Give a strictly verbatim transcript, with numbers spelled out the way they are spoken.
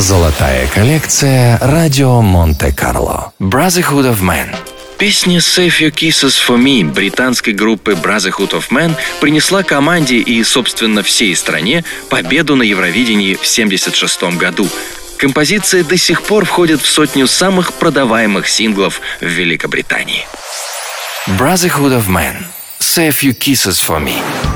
Золотая коллекция «Радио Монте-Карло». Brotherhood of Man. Песня «Save Your Kisses for Me» британской группы Brotherhood of Man принесла команде и, собственно, всей стране победу на Евровидении в семьдесят шестом году. Композиция до сих пор входит в сотню самых продаваемых синглов в Великобритании. Brotherhood of Man. Save Your Kisses for Me.